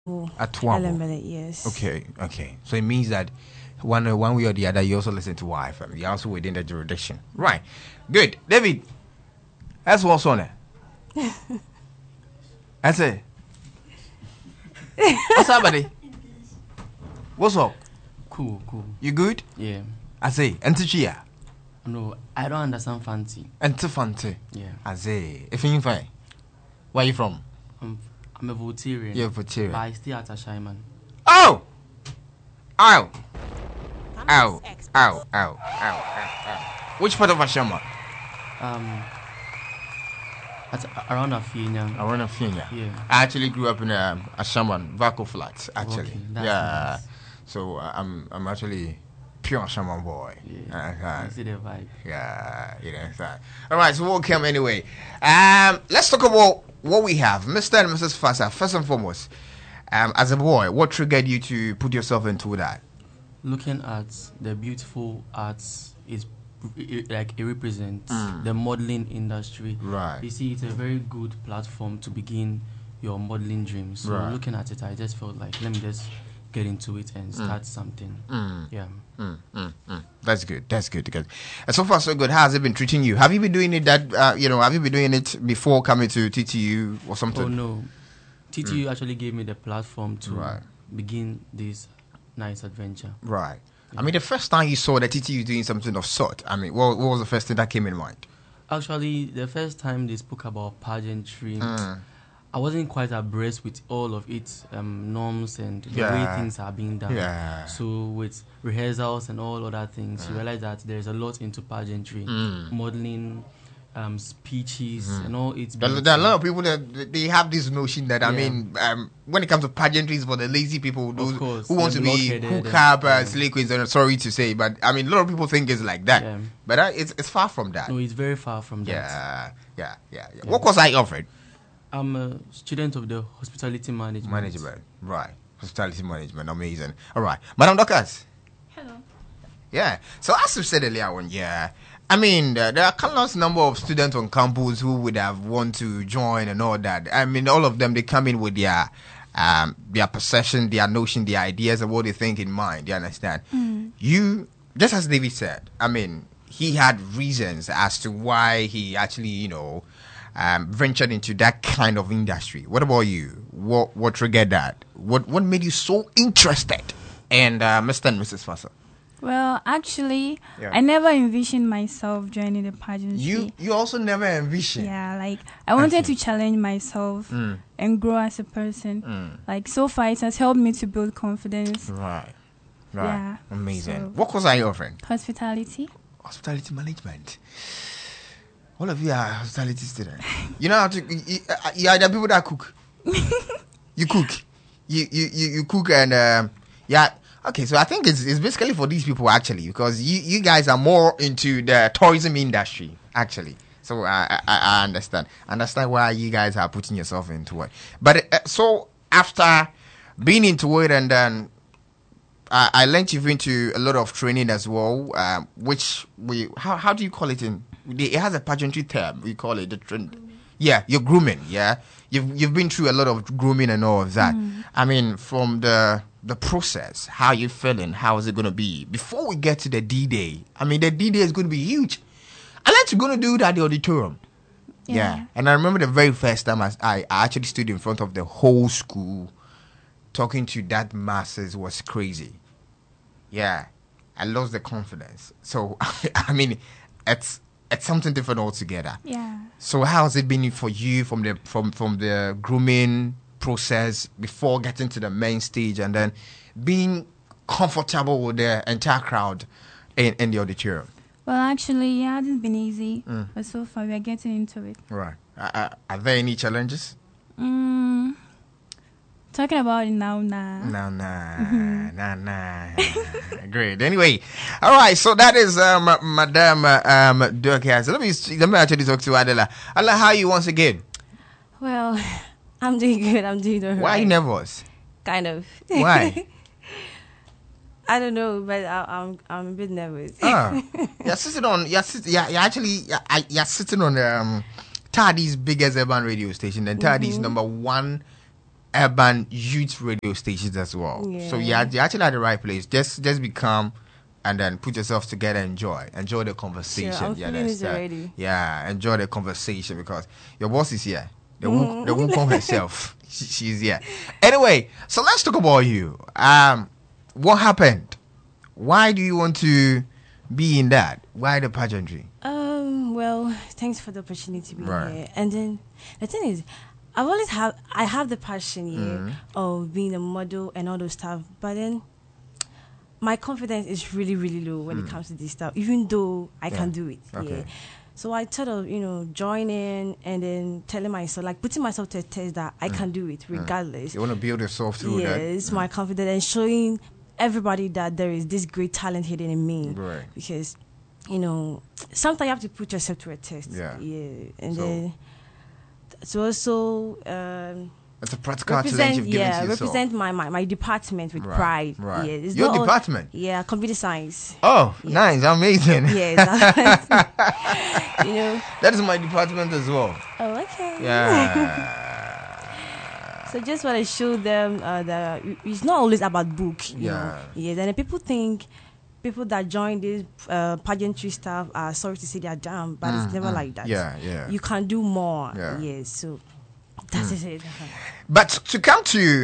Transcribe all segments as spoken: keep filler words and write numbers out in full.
At Twabo. Yes. Okay, okay. So it means that one uh, one way or the other, you also listen to Y F M. You're also within the jurisdiction. Right. Good. David, that's what's on it. That's it. What's up, buddy? What's up? Cool, cool. You good? Yeah. I say, Antichia. No, I don't understand fancy. Antifanti. Yeah. I say, if you're fine. Where are you from? I'm, I'm a Voltarian. You're a Voltarian. But I stay at Ashaiman. Oh! Ow! Ow! Ow! Ow! Ow! Ow! Ow! Which part of Ashaiman? Um, at, around Afienya. Around Afienya. Yeah. I actually grew up in um, Ashaiman, Vaco Flats, actually. Okay, that's yeah. nice. So uh, I'm I'm actually pure Ashaiman boy. Yeah. Uh, I see the vibe. Yeah, you know that. All right, so welcome anyway. Um, let's talk about what we have, Mister and Missus Fasa. First and foremost, um, as a boy, what triggered you to put yourself into that? Looking at the beautiful arts is it, like it represents Mm. the modeling industry. Right. You see, it's a very good platform to begin your modeling dreams. So Right. looking at it, I just felt like let me just get into it and start something. Mm. Yeah. Mm, mm, mm. That's good. That's good. Good. And so far, so good. How has it been treating you? Have you been doing it that uh, you know? Have you been doing it before coming to T T U or something? Oh no, T T U actually gave me the platform to Right. begin this nice adventure. Right. I mean, the first time you saw that T T U doing something of sort, I mean, what, what was the first thing that came in mind? Actually, the first time they spoke about pageantry, Mm. I wasn't quite abreast with all of its um, norms and the Yeah. way things are being done. Yeah. So with rehearsals and all other things, you realize that there's a lot into pageantry, Mm. modeling, um, speeches, and all its. There, there are a lot of people that they have this notion that I Yeah. mean, um, when it comes to pageantries for the lazy people, those course, who want the to be blockheaded hook and- up, uh, yeah. slay queens. And sorry to say, but I mean, a lot of people think it's like that. Yeah. But uh, it's it's far from that. No, it's very far from that. Yeah, yeah, yeah, yeah. What course are you offering? I'm a student of the hospitality management. Management, right? Hospitality management, amazing. All right, Madam Docas. Hello. Yeah. So as you said earlier on, yeah. I mean, uh, there are countless number of students on campus who would have want to join and all that. I mean, all of them, they come in with their um, their perception, their notion, their ideas, and what they think in mind. You understand? Mm. You, just as David said, I mean, he had reasons as to why he actually, you know, um, ventured into that kind of industry. What about you? What what triggered that? What what made you so interested? And uh, Mister and Missus Fasa. Well, actually, Yeah. I never envisioned myself joining the pageantry. You you also never envisioned. Yeah, like I wanted see. to challenge myself Mm. and grow as a person. Mm. Like so far, it has helped me to build confidence. Right. Right. Yeah, Amazing. so- What course are you offering? Hospitality. Hospitality management. All of you are hospitality students. You know how to. You, you, uh, you are the people that cook. You cook. You you you, you cook and um, yeah. Okay, so I think it's it's basically for these people actually because you, you guys are more into the tourism industry actually. So I I, I understand understand why you guys are putting yourself into it. But uh, so after being into it and then I, I learned you've been to a lot of training as well, um, which we how how do you call it in? It has a pageantry term. We call it the trend. Yeah, you're grooming. Yeah, you've you've been through a lot of grooming and all of that. I mean, from the the process, how you feeling? How is it going to be? Before we get to the D Day, I mean, the D Day is going to be huge. Unless you're going to do that at the auditorium. Yeah. Yeah. And I remember the very first time I, I actually stood in front of the whole school talking to that masses was crazy. Yeah. I lost the confidence. So, I mean, it's it's something different altogether. Yeah. So how has it been for you from the from, from the grooming process before getting to the main stage and then being comfortable with the entire crowd in, in the auditorium? Well, actually, it hasn't been easy, Mm. but so far we are getting into it. Right. Are, are, are there any challenges? Mm, talking about it now, nah. No, nah, nah, nah. Great. Anyway, all right. So that is um, Madame uh, um, Dorcas. Let me let me actually talk to Adela. Adela, how are you once again? Well, I'm doing good. I'm doing all right. Why are you nervous? Kind of. Why? I don't know, but I, I'm I'm a bit nervous. Ah, you're sitting on. You're, sit, you're, you're actually you're, you're sitting on um, Tadi's biggest urban radio station and Tadi's Mhm. number one urban youth radio stations as well. Yeah. So you're, you're actually at the right place. Just just become and then put yourself together, enjoy. Enjoy the conversation. Sure, I'm yeah, feeling that's it that. already. Yeah, enjoy the conversation because your boss is here. The woman, the woman herself, she, she's here. Anyway, so let's talk about you. Um, what happened? Why do you want to be in that? Why the pageantry? Um. Well, thanks for the opportunity to be Right. here. And then the thing is, I've always have I have the passion here Mm-hmm. of being a model and all those stuff. But then my confidence is really really low when it comes to this stuff. Even though I Mm. Yeah. can do it. Okay. Yeah. So I thought of, you know, joining and then telling myself, like putting myself to a test that I can do it regardless. You want to build yourself through that? Yes, my confidence and showing everybody that there is this great talent hidden in me. Right. Because, you know, sometimes you have to put yourself to a test. Yeah. Yeah. And So- then to also um, It's a practical challenge represent, you've given yeah, to yourself. represent my, my, my department with Right, pride. right. Yeah, it's Your not all- department? yeah, computer science. Oh, nice, amazing. Yes. you know. That is my department as well. Oh, okay. Yeah. So just want to show them uh, that it's not always about book. You Yeah. Know? Yes, and then people think people that join this uh, pageantry stuff are sorry to say they are dumb, but it's never like that. Yeah, yeah. You can do more. Yeah. Yes. So that is it. But to come to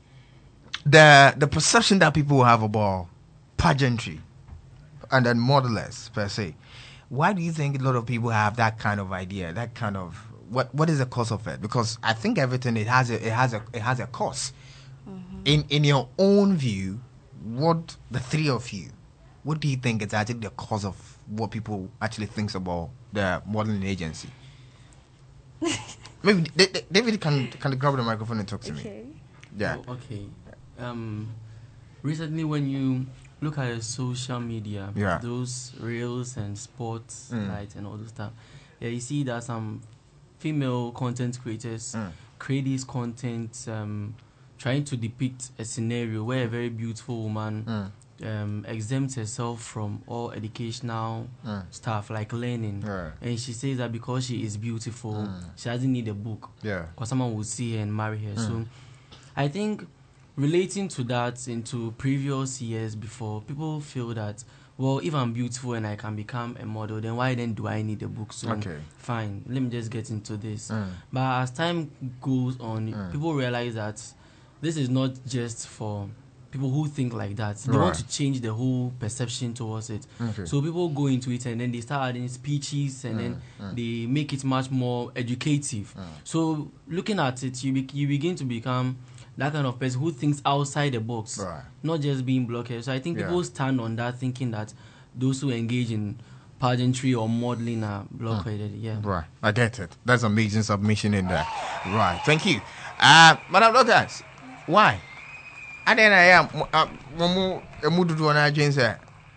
the the perception that people have about pageantry and then modelers per se, why do you think a lot of people have that kind of idea? That kind of what what is the cause of it? Because I think everything it has a it has a it has a cause. In in your own view, what the three of you, what do you think is actually the cause of what people actually thinks about the modeling agency? Maybe Da- Da- David can can grab the microphone and talk to me. Okay. Yeah. Oh, okay. Um, recently, when you look at the social media, Yeah. those reels and sports Mm. lights and all those stuff, yeah, you see that some female content creators Mm. create this content um, trying to depict a scenario where a very beautiful woman Mm. um, exempts herself from all educational Mm. stuff like learning, Yeah. and she says that because she is beautiful, Mm. she doesn't need a book Yeah. because someone will see her and marry her. Mm. So I think relating to that into previous years before, people feel that, well, if I'm beautiful and I can become a model, then why then do I need a book? So Okay. fine, let me just get into this. Mm. But as time goes on, Mm. people realize that this is not just for people who think like that. They want Right. to change the whole perception towards it. Okay. So people go into it and then they start adding speeches and then mm. they make it much more educative. Mm. So looking at it, you be- you begin to become that kind of person who thinks outside the box, Right. not just being blockhead. So I think Yeah. people stand on that, thinking that those who engage in pageantry or modeling are blockheaded. Yeah. Right, I get it. That's amazing submission in there. Right, thank you. Uh, Madam Doctors, why? I then I am. Momu emudu na jense.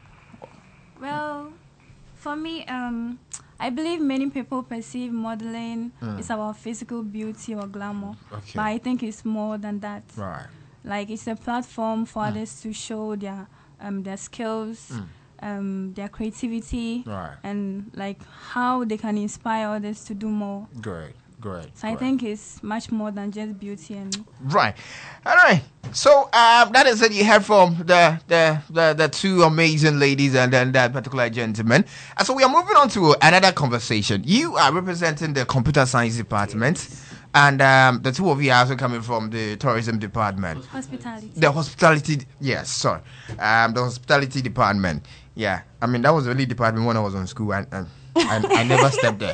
Well, for me, um, I believe many people perceive modeling Mm. is about physical beauty or glamour, Okay. but I think it's more than that. Right. Like it's a platform for others to show their um their skills, Mm. um their creativity, Right. and like how they can inspire others to do more. Great. Great. So I great. think it's much more than just beauty and Right. All right. So um, that is it. You heard from the, the the the two amazing ladies and then that particular gentleman. And so we are moving on to another conversation. You are representing the computer science department, and um, the two of you are also coming from the tourism department. hospitality. The hospitality, yes, sorry. Um, the hospitality department. Yeah, I mean that was the only department when I was on school, and, and I, I never stepped there.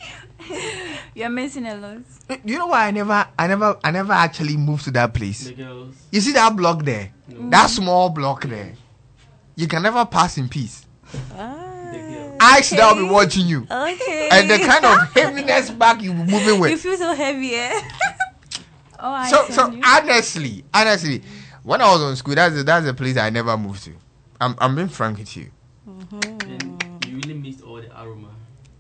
You're missing a lot. You know why I never, I never, I never actually moved to that place. The girls. You see that block there, No. that small block there. You can never pass in peace. Ah, The girls. Eyes that will be watching you, okay. and the kind of heaviness back you be moving you with. feel so heavy, eh? Oh, I So, see so you. honestly, honestly, when I was on school, that's the, that's the place I never moved to. I'm, I'm being frank with you. Then you really missed all the aroma.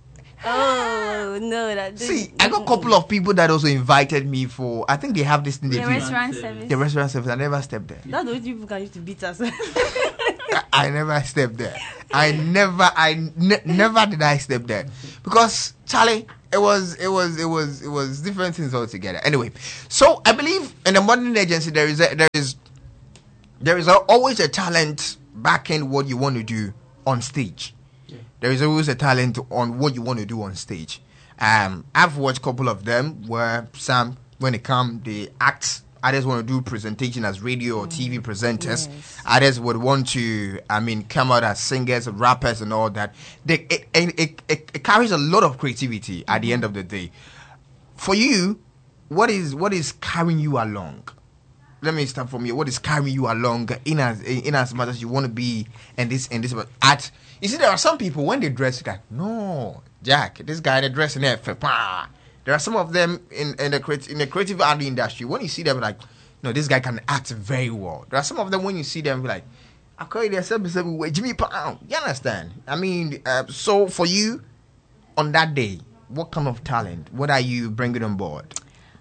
Oh no, that See, I got a couple of people that also invited me for. I think they have this thing they the do. restaurant The service. The restaurant service. I never stepped there. That's the way people can use to beat us. I I never stepped there. I never, I ne- never did I step there because Charlie, it was, it was, it was, it was different things altogether. Anyway, so I believe in the modeling agency there is, a, there is, there is a, always a talent backing what you want to do on stage. Yeah. There is always a talent on what you want to do on stage. Um, I've watched a couple of them where some, when they come, they act. Others want to do presentation as radio or T V presenters. Yes. Others would want to, I mean, come out as singers, rappers, and all that. They, it, it, it, it carries a lot of creativity at the end of the day. For you, what is what is carrying you along? Let me start from you. What is carrying you along in as in as much as you want to be in this in this at? You see, there are some people when they dress like, no, Jack, this guy they dressing there for pa. There are some of them in, in the creative in the creative art industry. When you see them, like, no, this guy can act very well. There are some of them when you see them, like, I call you there, Jimmy Pound. You understand? I mean, uh, so for you, on that day, what kind of talent? What are you bringing on board?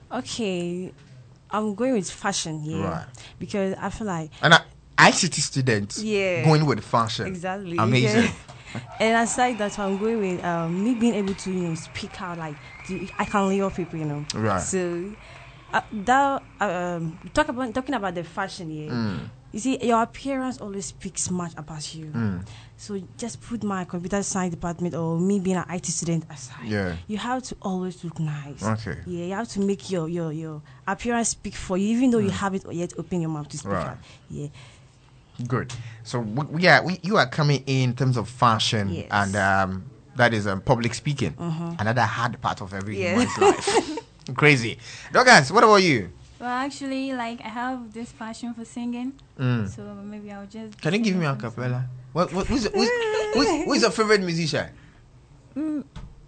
Okay, I'm going with fashion here, right? Because I feel like and I, I C T students, yeah, going with fashion, exactly, amazing. Yeah. And aside that, I'm going with um, me being able to, you know, speak out like I can lure people, you know. Right. So uh, that um, talk about talking about the fashion here. Mm. You see, your appearance always speaks much about you. Mm. So just put my computer science department or me being an I T student aside. Yeah. You have to always look nice. Okay. Yeah, you have to make your your, your appearance speak for you, even though mm. you haven't yet opened your mouth to speak right. out. Yeah. Good. So we are we, you are coming in terms of fashion, yes. and um, that is um, public speaking, mm-hmm. another hard part of every yeah. human's life. Crazy. Douglas, what about you? Well, actually, like I have this passion for singing, mm. so maybe I'll just. Can you give me a cappella? What, what who's, who's, who's, who's your favorite musician? Mm.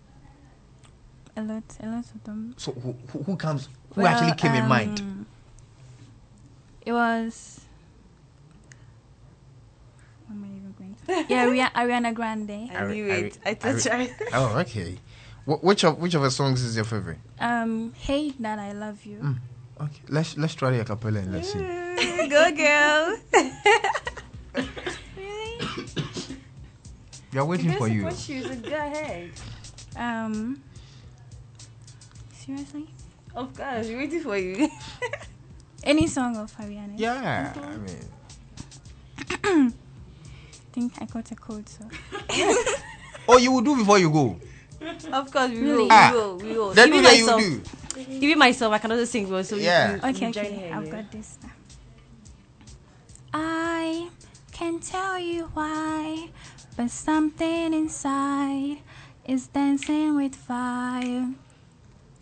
A lot, a lot of them. So who who, who comes? Who well, actually came um, in mind? It was. What am I even going to? Yeah, Ari- Ariana Grande. I knew it. I thought Ari- Oh, okay. Wh- which of which of her songs is your favorite? Um, Hey That I Love You. Mm. Okay, let's let's try the acapella and let's see. Go girl. Really? We are waiting for you. You, so go ahead. Um. Seriously? Of course, we're waiting for you. Any song of Ariana? Yeah, okay. I mean. I think I got a code, so. Oh, you will do before you go? Of course, we really? will. Ah, we will. We will. Then do that you do. Even myself, I can also sing well. So yeah. You, you, okay, you okay. here, I've yeah. got this now. I can't tell you why, but something inside is dancing with fire.